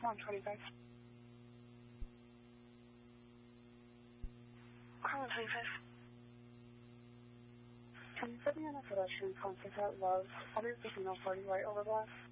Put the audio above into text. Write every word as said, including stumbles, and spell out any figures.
one twenty-five. Car one twenty-five. Can you put me on a production contact at Love, one hundred fifteen oh forty right over glass?